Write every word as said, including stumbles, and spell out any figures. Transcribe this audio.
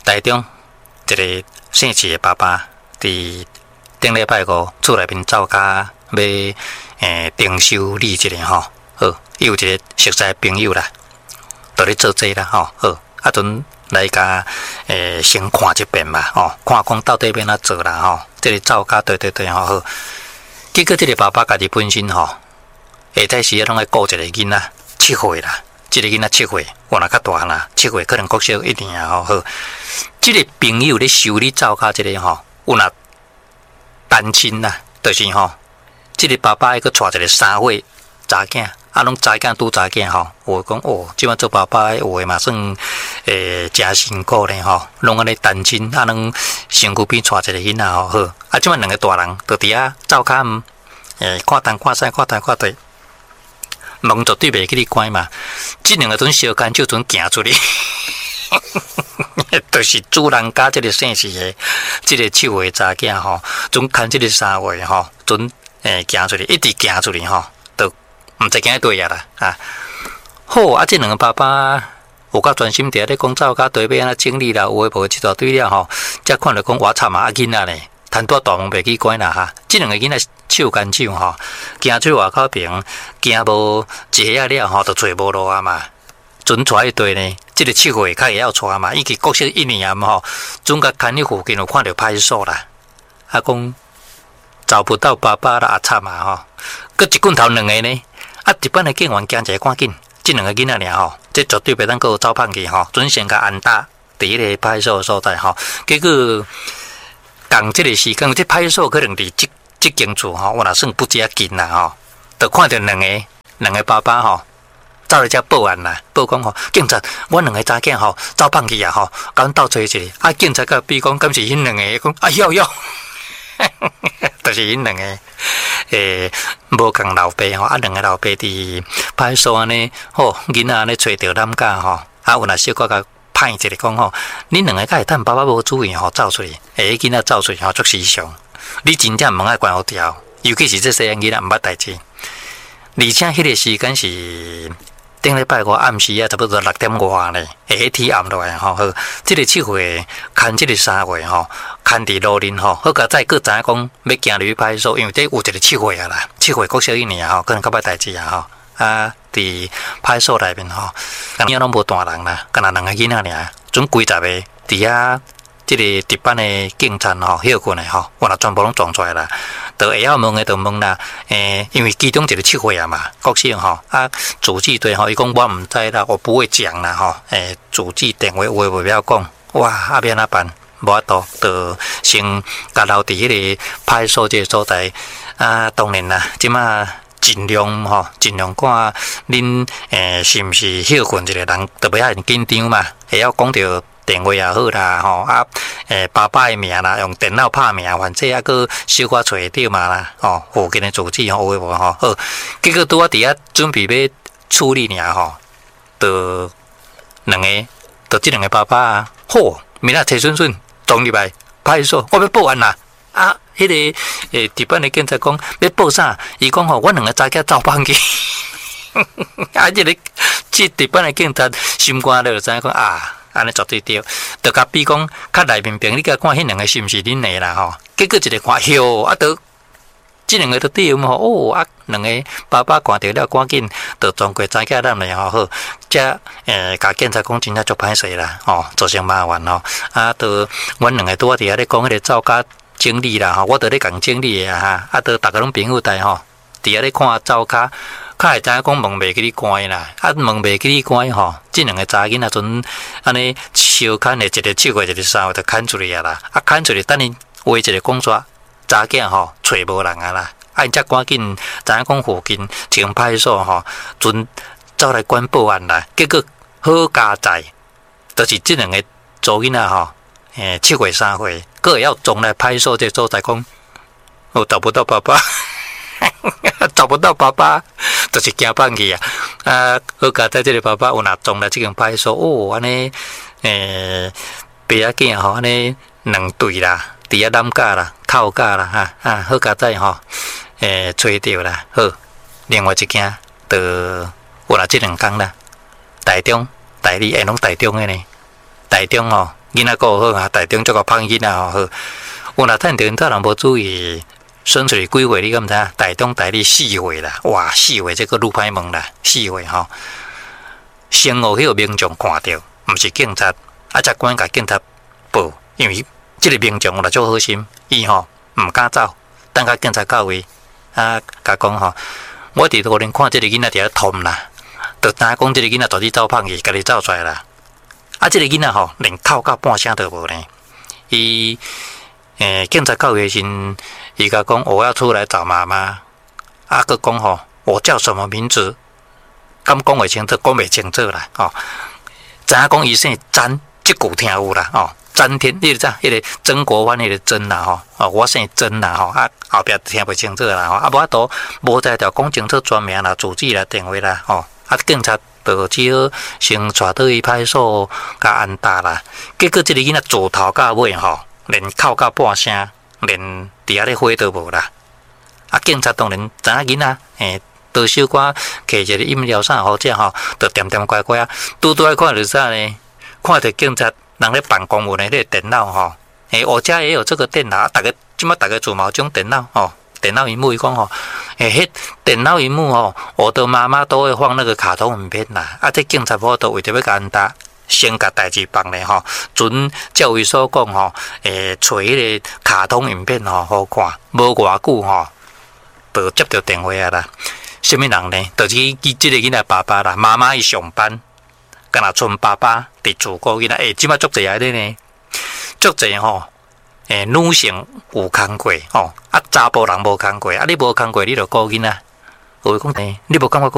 台中一个姓氏的爸爸，伫顶礼拜五厝内面走家要诶订修礼一个吼，好，伊有一个熟悉的朋友啦，伫咧做这啦吼，好，啊阵来甲诶先看一遍嘛，吼，看讲到底要哪做啦吼，这个走家对对对吼好，结果这个爸爸家己本身吼，下早时啊拢爱顾一个囡仔七岁啦。这个囡仔七岁，我若较大啦，七岁可能国小一年啊，吼好。这个朋友咧修理灶骹，这个吼有若单亲啦，就是吼，这个爸爸还佮带一个三岁查囝，啊，拢查囝拄查囝吼。我讲哦，即摆做爸爸有诶嘛算诶真辛苦咧吼，拢安尼单亲，啊，拢身躯边带一个囡仔吼好。啊，即摆两个大人就伫遐灶骹诶看东看西看东看西。门绝对袂去你关嘛，这两个阵小干就阵行出去，就是主人家这个姓氏的，这个七岁查囝吼，阵看这个三岁吼，阵诶行出去，一直行出去吼，都毋知行对啊啦啊。好啊，这两个爸爸有较专心伫咧讲走甲对面啊整理啦，有诶无一大堆了吼，才看到讲我惨啊囡仔咧。摊大大门袂去关啦哈，即两个囡仔手干手吼，行出外口边，行无一下了吼，就找无路啊嘛。准带一堆呢，即、這個七岁较会晓带嘛，伊去国小一年啊吼，准甲牵去附近有看到派出所啦。啊讲找不到爸爸啦，啊惨啊吼，佮一棍头两个呢，啊一般的警员惊一个赶紧，即两个囡仔尔吼，这绝对袂当佮走歹去吼，准先甲安搭伫迄个派出所所在吼，结果。共即个时间，即派出所可能离即即间厝吼，我若算不遮近啦吼，就看到两个两个爸爸吼，走来遮报案啦，报讲吼，警察，阮两个查囝吼走放去啊吼，甲阮斗找一下，啊警察甲比讲，敢是因两个讲，啊要要，就是因两个诶，无共老爸吼，啊两个老爸伫派出所安尼，吼囡仔安尼找着咱家吼，啊有若小可甲。歹一个讲吼，恁两个甲会趁爸爸无注意吼走出去，下个囡仔走出去吼足时常。你真正门爱关好条，尤其是这细汉囡仔毋捌代志。而且迄个时间是顶礼拜五暗时啊，差不多六点外咧，下个天暗落来吼。好，即、這個七岁牵即个三岁吼，牵伫路林吼，好甲再个知影讲要行入去派出所，因为这有一个七岁啊啦，七岁国小一年吼，可能较捌代志啊吼。啊，伫派出所内面吼，囡仔拢无大人啦，干那两个囡仔尔，准几十个伫遐，即个值班的警察吼，休困的吼，我若全部拢撞出来啦，就会晓问的就问啦，诶，因为其中一个七岁啊嘛，国小吼，啊，主治对吼，伊讲我毋知啦，我不会讲啦吼，诶，主治电话话袂晓讲，哇，啊要安怎办？无法度，就先甲留伫迄个派出所这个所在，啊，当然啦，即马。尽量吼，尽量看恁诶是毋是休困一个人，特别遐紧张嘛，会晓讲着电话也好啦，吼啊诶爸爸诶名啦，用电脑拍名，反正还佫小可找会着嘛啦，吼附近诶组织吼有诶无吼，好，结果拄啊伫遐准备要处理尔吼，就两个，就即两个爸爸啊，嚯，明仔摕顺顺撞入来派出所，我要报案啦，啊！迄、那个诶，值班的警察讲要报啥？伊讲吼，阮两个查囝走放去。啊，即、這个即值班的警察心肝了，就知影讲啊，安尼绝对对。就甲比讲，较内面边你甲看迄两个是毋是恁的啦吼？结果一个看哟，啊，都即两个都对嘛吼，哦啊，两个爸爸看到了，赶紧就装过查囝咱们吼好，则诶，甲警察讲真正足歹势啦，吼、哦，造成麻烦吼。啊，都阮两个拄啊伫遐咧讲迄个走家。整理啦吼，我伫咧共整理的啊哈，啊，都逐个拢朋友带吼，伫遐咧看灶骹，较会知影讲门袂去你关啦，啊门袂去你关吼，即两个查囡仔阵安尼相牵的，一个七岁，一个三岁，就牵出去啊啦，啊牵出去，等伊画一个公纸，查囝吼找无人啊啦，啊因则赶紧知影讲附近前派出所吼，阵走来管报案啦，结果好加载，就是即两个查囡仔吼。诶，七岁三岁，个会晓撞来派出所这所在讲，我找不到爸爸，找不到爸爸，就是惊放弃啊！啊，好佳在这个爸爸有若撞来这间派出所，哦，安尼诶，爸仔囝吼，安尼两对啦，伫遐揽架啦、套架啦，哈啊，好佳在吼，诶，找着啦，好，另外一件就有若这两工啦，台中、台里，诶，拢台中的呢，台中哦。 囡仔够好啊，台中足个胖囡仔吼好。有若趁着他人无注意，选出几岁你敢毋知影？台中台里四岁啦，哇，四岁这个愈歹问啦，四岁吼。先后迄个民众看到，毋是警察，啊，才赶甲警察报，因为即个民众有啦足好心，伊吼毋敢走，等甲警察到位，啊，甲讲吼，我伫路顶看即个囡仔伫遐痛啦，就知影讲即个囡仔绝对走胖去，家己走出来啦。啊，即个囡仔吼连哭到半声都无呢，伊。诶，警察到的时，伊甲讲我要出来找妈妈，啊，佮讲吼，我叫什么名字？敢讲袂清楚，讲袂清楚啦，吼、哦。知影讲伊姓詹，即句听有啦，哦，詹天，你知影，迄个曾国藩迄个曾啦，吼，哦，我姓曾啦，吼，啊，后壁听袂清楚啦，吼，啊，无法度，无在条讲清楚全名啦、住址啦、电话啦，吼，啊，警察就只好先带倒去派出所，甲安踏啦。结果即个囡仔自头到尾吼。连哭到半声，连伫遐咧火都无啦。啊，警察当然知影囡仔，诶，倒小可摕一个饮料啥好食吼，就点点乖乖啊。拄拄爱看着啥呢？看着警察人咧办公文的咧电脑吼，诶，我家也有这个电脑，大家即马大家厝嘛有种电脑吼，电脑荧幕伊讲吼，诶，迄电脑荧幕吼，我的妈妈都会放那个卡通影片啦。啊，这警察无都为着要甲安踏。先甲代志办咧吼，准照伊所讲吼，诶，找迄个卡通影片吼好看，无偌久吼，就接到电话啊啦。什么人呢？就是伊即个囡仔爸爸啦，妈妈伊上班，敢若剩爸爸伫厝顾囡仔。诶，即摆足侪啊咧呢，足侪吼，诶，女性有工过吼，啊，查甫人无工过，啊，你无工过，你著顾囡仔。有讲诶，你无感觉讲？